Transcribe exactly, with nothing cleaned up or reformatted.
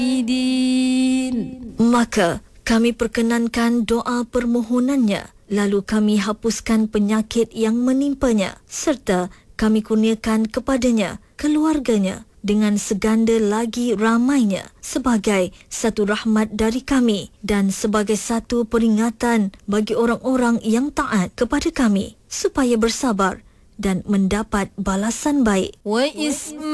Maka kami perkenankan doa permohonannya, lalu kami hapuskan penyakit yang menimpanya, serta kami kurniakan kepadanya keluarganya dengan seganda lagi ramainya sebagai satu rahmat dari kami dan sebagai satu peringatan bagi orang-orang yang taat kepada kami supaya bersabar dan mendapat balasan baik.